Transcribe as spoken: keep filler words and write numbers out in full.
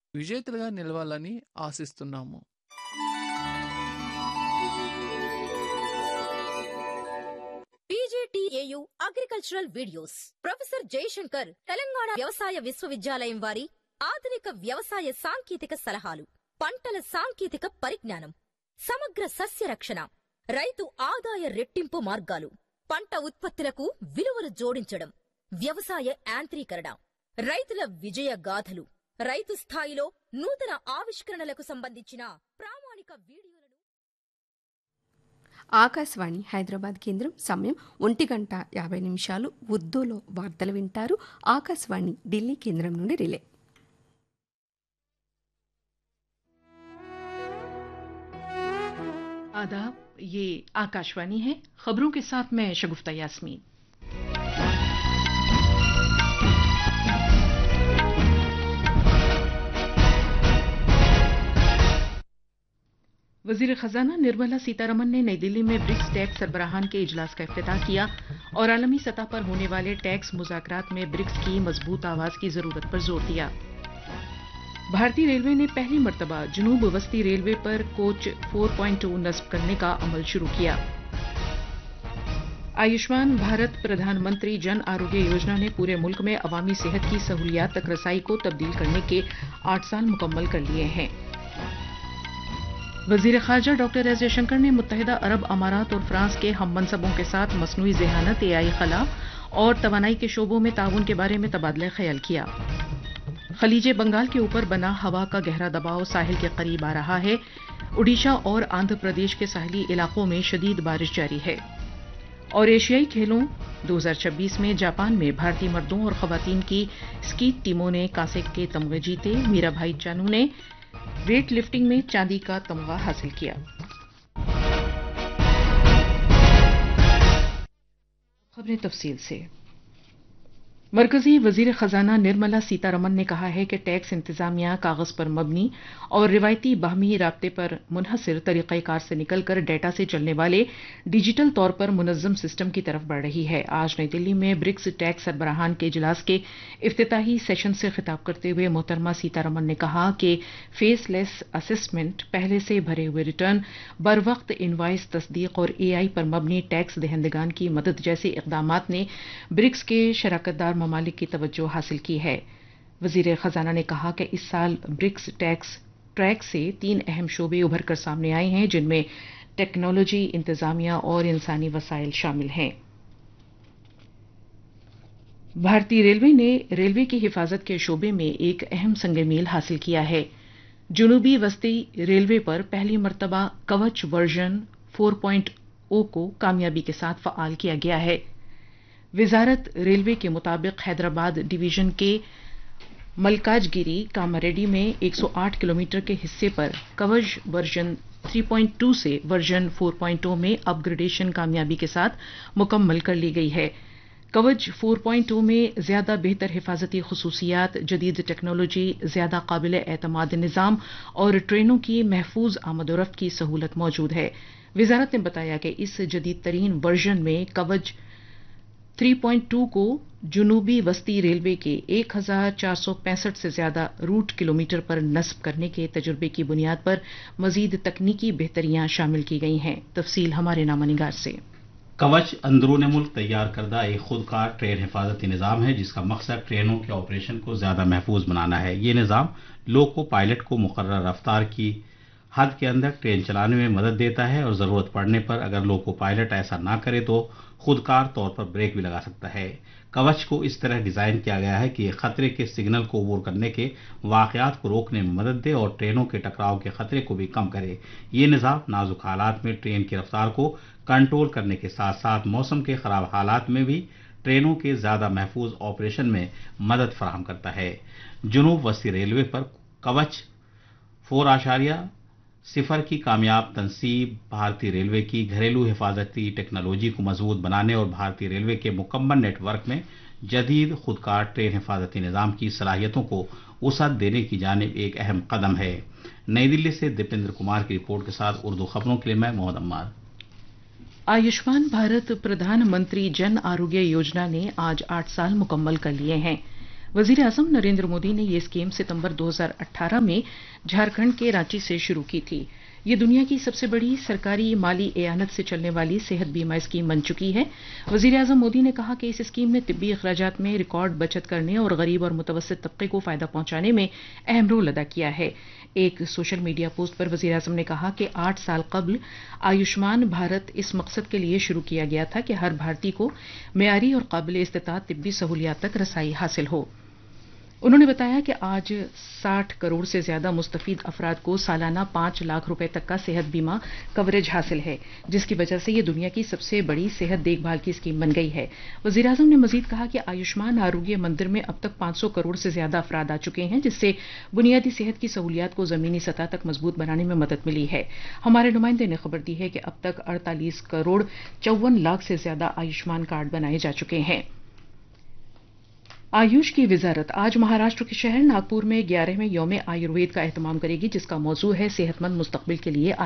విజేతలుగా నిలవాలని ఆశిస్తున్నాము. PGTAU agricultural videos professor Jayashankar Telangana వ్యవసాయ విశ్వవిద్యాలయం వారి ఆధునిక వ్యవసాయ సాంకేతిక సలహాలు, పంటల సాంకేతిక పరిజ్ఞానం, సమగ్ర సస్య రక్షణ, రైతు ఆదాయ రెట్టింపు మార్గాలు, పంట ఉత్పత్తులకు విలువలు జోడించడం, వ్యవసాయ యాంత్రీకరణ, రైతుల విజయ గాథలు, రైతు స్థాయిలో నూతన ఆవిష్కరణలకు సంబంధించిన ప్రామాణిక వీడియోలను ఆకాశవాణి హైదరాబాద్ కేంద్రం సమయం ఒంటి గంట యాభై నిమిషాలు. ఉర్దూలో వార్తలు వింటారు. ఆకాశవాణి ఢిల్లీ కేంద్రం నుండి రిలే. आदाब, ये आकाशवाणी है। खबरों के साथ मैं शगुफ्ता यास्मीन। वजीर खजाना निर्मला सीतारमन ने नई दिल्ली में ब्रिक्स टैक्स सरबराहान के इजलास का इफ्तिताह किया और आलमी सतह पर होने वाले टैक्स मुज़ाकरात में ब्रिक्स की मजबूत आवाज की जरूरत पर जोर दिया। भारतीय रेलवे ने पहली मर्तबा जनूब वस्ती रेलवे पर कोच चार पॉइंट दो नस्ब करने का अमल शुरू किया। आयुष्मान भारत प्रधानमंत्री जन आरोग्य योजना ने पूरे मुल्क में अवामी सेहत की सहूलियात तक रसाई को तब्दील करने के आठ साल मुकम्मल कर लिए हैं। वजीर खारजा डॉक्टर एस जयशंकर ने मुत्तहिदा अरब अमारात और फ्रांस के हम मनसबों के साथ मसनूई ज़हानत, एआई खला और तवानाई के शोबों में ताउन के बारे में तबादला ख्याल किया। खलीजे बंगाल के ऊपर बना हवा का गहरा दबाव साहिल के करीब आ रहा है। उड़ीसा और आंध्र प्रदेश के साहली इलाकों में शदीद बारिश जारी है। और एशियाई खेलों दो हज़ार छब्बीस में जापान में भारतीय मर्दों और खवातीन की स्कीट टीमों ने कांसे के तमगे जीते। मीराभाई चानू ने वेट लिफ्टिंग में चांदी का तमगा हासिल किया। खबरें तफसील से। मरकजी वजीर खजाना निर्मला सीतारमन ने कहा है कि टैक्स इंतजामिया कागज पर मबनी और रिवायती बाहमी राब्ते पर मुनहसिर तरीक़ाकार से निकलकर डेटा से चलने वाले डिजिटल तौर पर मुनज़्ज़म सिस्टम की तरफ बढ़ रही है। आज नई दिल्ली में ब्रिक्स टैक्स सरबराहान के इजलास के इफ्तिताही सेशन से खिताब करते हुए मोहतरमा सीतारमन ने कहा कि फेसलेस असेसमेंट, पहले से भरे हुए रिटर्न, बर वक्त इनवाइस तस्दीक और एआई पर मबनी टैक्स दहंदगान की मदद जैसे इक़दामात ने ब्रिक्स के शराकतदार ममालिक की तवज्जो हासिल की है। वजीर खजाना ने कहा कि इस साल ब्रिक्स टैक्स ट्रैक से तीन अहम शोबे उभर कर सामने आए हैं, जिनमें टेक्नोलॉजी, इंतजामिया और इंसानी वसाइल शामिल हैं। भारतीय रेलवे ने रेलवे की हिफाजत के शोबे में एक अहम संग-मील हासिल किया है। जुनूबी वस्ती रेलवे पर पहली मर्तबा कवच वर्जन चार पॉइंट ज़ीरो को कामयाबी के साथ फ़आल किया गया है। वजारत रेलवे के मुताबिक हैदराबाद डिवीजन के मलकाजगिरी कामारेड्डी में एक सौ आठ किलोमीटर के हिस्से पर कवच वर्जन तीन पॉइंट दो से वर्जन चार पॉइंट ज़ीरो में अपग्रेडेशन कामयाबी के साथ मुकम्मल कर ली गई है। कवच चार पॉइंट ज़ीरो में ज्यादा बेहतर हिफाजती खुसूसियात, जदीद टेक्नोलॉजी, ज्यादा काबिल एतमाद निज़ाम और ट्रेनों की महफूज आमदोरफ्त की सहूलत मौजूद है। वजारत ने बताया कि इस जदीद तरीन वर्जन में कवच तीन पॉइंट दो को जुनूबी वस्ती रेलवे के एक हजार चार सौ पैंसठ से ज्यादा रूट किलोमीटर पर नस्ब करने के तजुर्बे की बुनियाद पर मजीद तकनीकी बेहतरियां शामिल की गई हैं। तफसील हमारे नामानिगार से। कवच अंदरून मुल्क तैयार करदा एक खुदकार ट्रेन हिफाजती निज़ाम है, जिसका मकसद ट्रेनों के ऑपरेशन को ज्यादा महफूज बनाना है। ये निज़ाम लोको पायलट को मुकर्रर रफ्तार की हद के अंदर ट्रेन चलाने में मदद देता है और जरूरत पड़ने पर अगर लोको पायलट ऐसा ना करे तो खुदकार तौर पर ब्रेक भी लगा सकता है। कवच को इस तरह डिजाइन किया गया है कि खतरे के सिग्नल को अबूर करने के वाकयात को रोकने में मदद दे और ट्रेनों के टकराव के खतरे को भी कम करे। ये निज़ाम नाजुक हालात में ट्रेन की रफ्तार को कंट्रोल करने के साथ साथ मौसम के खराब हालात में भी ट्रेनों के ज्यादा महफूज ऑपरेशन में मदद फराहम करता है। जुनूब वस्ती रेलवे पर कवच फोर आशारिया सिफर की कामयाब तनसीब भारतीय रेलवे की घरेलू हिफाजती टेक्नोलॉजी को मजबूत बनाने और भारतीय रेलवे के मुकम्मल नेटवर्क में जदीद खुदकार ट्रेन हिफाजती निज़ाम की सलाहियतों को वसअत देने की जानिब एक अहम कदम है। नई दिल्ली से दीपेंद्र कुमार की रिपोर्ट के साथ उर्दू खबरों के लिए मैं मोहम्मद अम्मार। आयुष्मान भारत प्रधानमंत्री जन आरोग्य योजना ने आज आठ साल मुकम्मल कर लिए हैं। वजीर आजम नरेंद्र मोदी ने ये स्कीम सितंबर दो हज़ार अठारह में झारखंड के रांची से शुरू की थी। ये दुनिया की सबसे बड़ी सरकारी माली एआनत से चलने वाली सेहत बीमा स्कीम बन चुकी है। वजीर आजम मोदी ने कहा कि इस स्कीम ने तिब्बी अखराजात में रिकॉर्ड बचत करने और गरीब और मुतवस्सित तबके को फायदा पहुंचाने में अहम रोल अदा किया है। एक सोशल मीडिया पोस्ट पर वजीर आजम ने कहा कि आठ साल कबल आयुष्मान भारत इस मकसद के लिए शुरू किया गया था कि हर भारतीय को मेयारी और काबिल इस्तेताअत तिब्बी सहूलियात तक रसाई हासिल हो। उन्होंने बताया कि आज साठ करोड़ से ज्यादा मुस्तफीद अफराद को सालाना पांच लाख रुपए तक का सेहत बीमा कवरेज हासिल है, जिसकी वजह से ये दुनिया की सबसे बड़ी सेहत देखभाल की स्कीम बन गई है। वजीर आजम ने मजीद कहा कि आयुष्मान आरोग्य मंदिर में अब तक पांच सौ करोड़ से ज्यादा अफराद आ चुके हैं, जिससे बुनियादी सेहत की सहूलियात को जमीनी सतह तक मजबूत बनाने में मदद मिली है। हमारे नुमाइंदे ने खबर दी है कि अब तक अड़तालीस करोड़ चौवन लाख से ज्यादा आयुष्मान कार्ड बनाए जा चुके हैं। आयुष की वजारत आज महाराष्ट्र के शहर नागपुर में ग्यारहवें यौम आयुर्वेद का एहतमाम करेगी, जिसका मौजू है सेहतमंद मुस्तकबिल के लिए